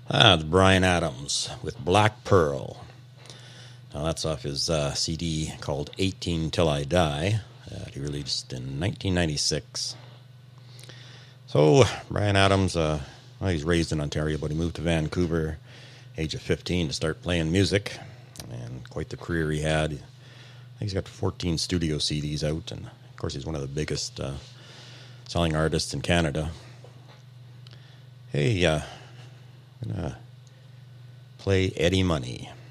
It's Bryan Adams with Black Pearl. Now that's off his CD called 18 Till I Die. He released in 1996. So Bryan Adams, he's raised in Ontario, but he moved to Vancouver age of 15 to start playing music. And quite the career he had. I think he's got 14 studio CDs out, and of course he's one of the biggest selling artists in Canada. Hey, I'm going to play Eddie Money.